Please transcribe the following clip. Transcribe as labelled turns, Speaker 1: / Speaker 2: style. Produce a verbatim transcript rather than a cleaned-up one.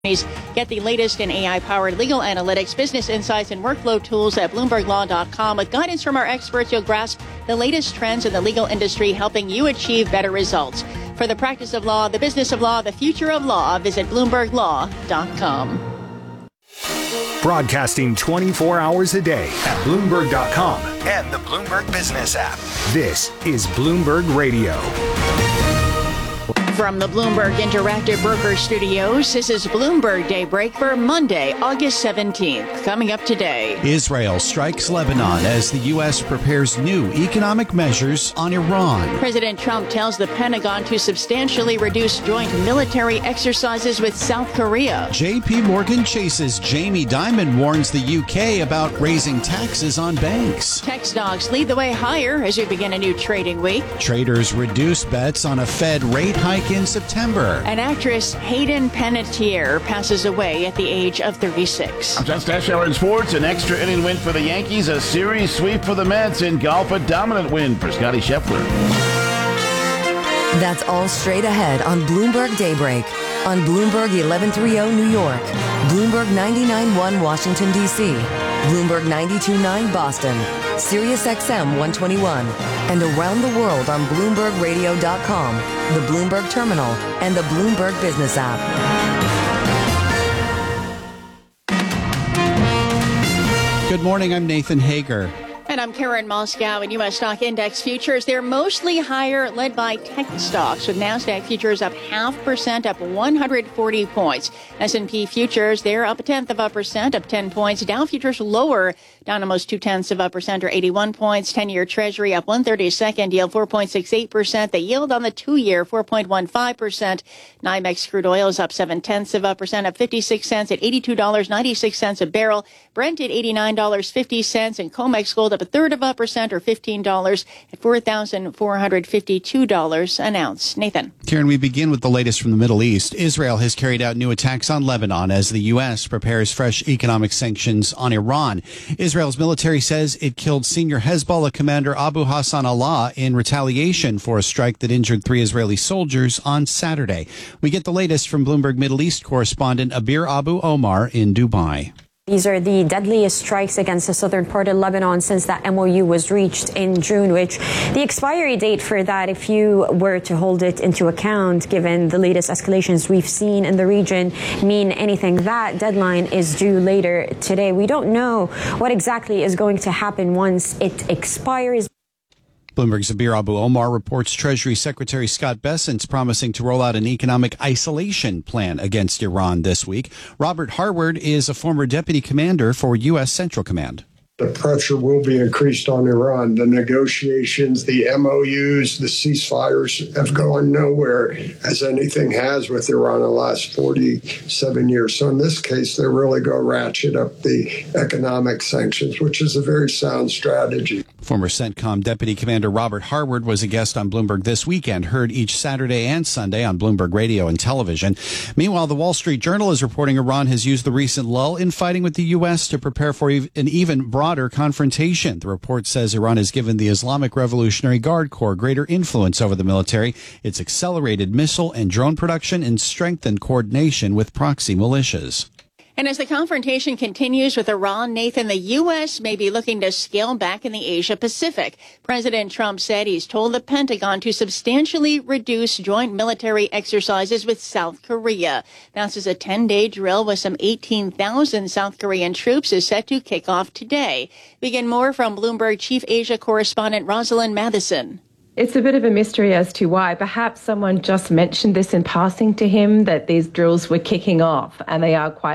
Speaker 1: Get the latest in A I-powered legal analytics, business insights, and workflow tools at Bloomberg Law dot com. With guidance from our experts, you'll grasp the latest trends in the legal industry, helping you achieve better results. For the practice of law, the business of law, the future of law, visit Bloomberg Law dot com.
Speaker 2: Broadcasting twenty-four hours a day at Bloomberg dot com and the Bloomberg Business app. This is Bloomberg Radio.
Speaker 1: From the Bloomberg Interactive Broker Studios, this is Bloomberg Daybreak for Monday, August seventeenth. Coming up today.
Speaker 3: Israel strikes Lebanon as the U S prepares new economic measures on Iran.
Speaker 1: President Trump tells the Pentagon to substantially reduce joint military exercises with South Korea.
Speaker 3: J P Morgan Chase's Jamie Dimon warns the U K about raising taxes on banks.
Speaker 1: Tech stocks lead the way higher as we begin a new trading week.
Speaker 3: Traders reduce bets on a Fed rate hike in September.
Speaker 1: And actress Hayden Panettiere passes away at the age of thirty-six.
Speaker 4: I'm John Stashower in sports. An extra inning win for the Yankees. A series sweep for the Mets. In golf, a dominant win for Scotty Scheffler.
Speaker 5: That's all straight ahead on Bloomberg Daybreak. On Bloomberg eleven thirty New York, Bloomberg ninety-nine point one Washington, D C, Bloomberg ninety-two point nine Boston, Sirius X M one twenty-one, and around the world on Bloomberg Radio dot com, the Bloomberg Terminal, and the Bloomberg Business app.
Speaker 3: Good morning, I'm Nathan Hager.
Speaker 1: And I'm Karen Moscow. In U S stock index futures, they're mostly higher, led by tech stocks, with NASDAQ futures up half percent, up one hundred forty points. S and P futures, they're up a tenth of a percent, up ten points. Dow futures lower, down almost two tenths of a percent, or eighty-one points. ten-year Treasury up one thirty-second, yield four point six eight percent. The yield on the two-year, four point one five percent. NYMEX crude oil is up seven tenths of a percent, up fifty-six cents at eighty-two dollars and ninety-six cents a barrel. Brent at eighty-nine dollars and fifty cents, and COMEX gold up a third of a percent, or fifteen dollars at four thousand four hundred fifty-two dollars an ounce. Nathan.
Speaker 3: Karen, we begin with the latest from the Middle East. Israel has carried out new attacks on Lebanon as the U S prepares fresh economic sanctions on Iran. Israel's military says it killed senior Hezbollah commander Abu Hassan Allah in retaliation for a strike that injured three Israeli soldiers on Saturday. We get the latest from Bloomberg Middle East correspondent Abir Abu Omar in Dubai.
Speaker 6: These are the deadliest strikes against the southern part of Lebanon since that M O U was reached in June, which the expiry date for that, if you were to hold it into account, given the latest escalations we've seen in the region, mean anything. That deadline is due later today. We don't know what exactly is going to happen once it expires.
Speaker 3: Bloomberg's Abir Abu Omar reports Treasury Secretary Scott Bessent's promising to roll out an economic isolation plan against Iran this week. Robert Harward is a former deputy commander for U S Central Command.
Speaker 7: The pressure will be increased on Iran. The negotiations, the M O Us, the ceasefires have gone nowhere, as anything has with Iran in the last forty-seven years. So in this case, they really go ratchet up the economic sanctions, which is a very sound strategy.
Speaker 3: Former CENTCOM Deputy Commander Robert Harward was a guest on Bloomberg this weekend, heard each Saturday and Sunday on Bloomberg Radio and television. Meanwhile, the Wall Street Journal is reporting Iran has used the recent lull in fighting with the U S to prepare for an even broader confrontation. The report says Iran has given the Islamic Revolutionary Guard Corps greater influence over the military. It's accelerated missile and drone production and strengthened coordination with proxy militias.
Speaker 1: And as the confrontation continues with Iran, Nathan, the U S may be looking to scale back in the Asia Pacific. President Trump said he's told the Pentagon to substantially reduce joint military exercises with South Korea. That's as a ten-day drill with some eighteen thousand South Korean troops is set to kick off today. Begin more from Bloomberg Chief Asia Correspondent Rosalind Matheson.
Speaker 8: It's a bit of a mystery as to why. Perhaps someone just mentioned this in passing to him, that these drills were kicking off, and they are quite